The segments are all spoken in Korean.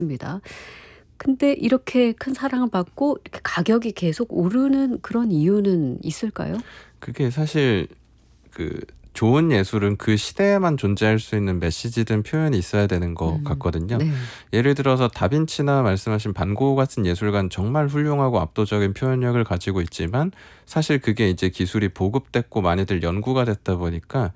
입니다. 근데 이렇게 큰 사랑을 받고 이렇게 가격이 계속 오르는 그런 이유는 있을까요? 그게 사실 그 좋은 예술은 그 시대에만 존재할 수 있는 메시지든 표현이 있어야 되는 것 같거든요. 네. 예를 들어서 다빈치나 말씀하신 반 고흐 같은 예술가는 정말 훌륭하고 압도적인 표현력을 가지고 있지만 사실 그게 이제 기술이 보급됐고 많이들 연구가 됐다 보니까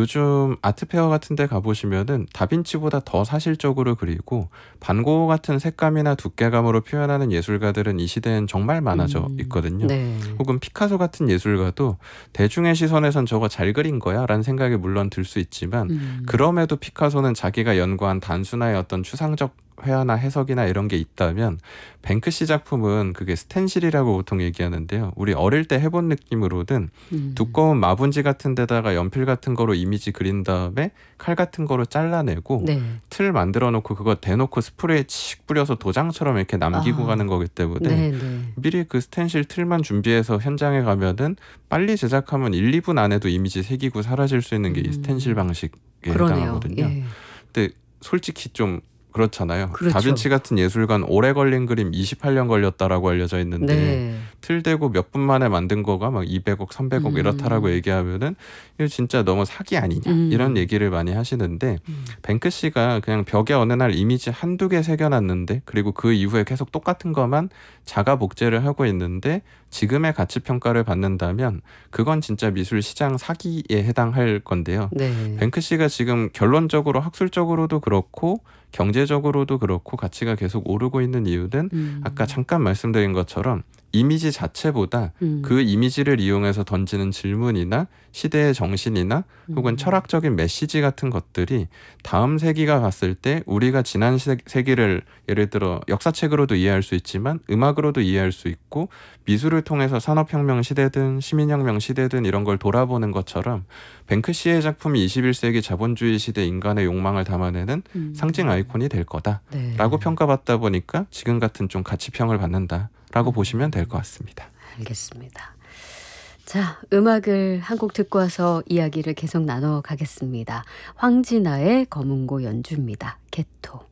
요즘 아트페어 같은 데 가보시면은 다빈치보다 더 사실적으로 그리고 반 고흐 같은 색감이나 두께감으로 표현하는 예술가들은 이 시대엔 정말 많아져 있거든요. 네. 혹은 피카소 같은 예술가도 대중의 시선에선 저거 잘 그린 거야? 라는 생각이 물론 들 수 있지만 그럼에도 피카소는 자기가 연구한 단순화의 어떤 추상적 회화나 해석이나 이런 게 있다면 뱅크시 작품은 그게 스텐실이라고 보통 얘기하는데요. 우리 어릴 때 해본 느낌으로는 두꺼운 마분지 같은 데다가 연필 같은 거로 이미지 그린 다음에 칼 같은 거로 잘라내고 네. 틀 만들어 놓고 그거 대놓고 스프레이 칙 뿌려서 도장처럼 이렇게 남기고 가는 거기 때문에 네네. 미리 그 스텐실 틀만 준비해서 현장에 가면은 빨리 제작하면 1, 2분 안에도 이미지 새기고 사라질 수 있는 게 이 스텐실 방식에 그러네요. 해당하거든요. 예. 근데 솔직히 좀 그렇잖아요. 그렇죠. 다빈치 같은 예술가는 오래 걸린 그림 28년 걸렸다라고 알려져 있는데 네. 틀 대고 몇 분 만에 만든 거가 막 200억, 300억 이렇다라고 얘기하면은 이거 진짜 너무 사기 아니냐 이런 얘기를 많이 하시는데 뱅크시가 그냥 벽에 어느 날 이미지 한두 개 새겨놨는데 그리고 그 이후에 계속 똑같은 것만 자가 복제를 하고 있는데 지금의 가치 평가를 받는다면 그건 진짜 미술 시장 사기에 해당할 건데요. 네. 뱅크시가 지금 결론적으로 학술적으로도 그렇고 경제적으로도 그렇고 가치가 계속 오르고 있는 이유는 아까 잠깐 말씀드린 것처럼 이미지 자체보다 그 이미지를 이용해서 던지는 질문이나 시대의 정신이나 혹은 철학적인 메시지 같은 것들이 다음 세기가 봤을 때 우리가 지난 세기를 예를 들어 역사책으로도 이해할 수 있지만 음악으로도 이해할 수 있고 미술을 통해서 산업혁명 시대든 시민혁명 시대든 이런 걸 돌아보는 것처럼 뱅크시의 작품이 21세기 자본주의 시대 인간의 욕망을 담아내는 상징 아이콘이 될 거다라고 네. 평가받다 보니까 지금 같은 좀 가치평을 받는다라고 보시면 될 것 같습니다. 알겠습니다. 자, 음악을 한 곡 듣고 와서 이야기를 계속 나눠가겠습니다. 황진아의 검은고 연주입니다. 개토.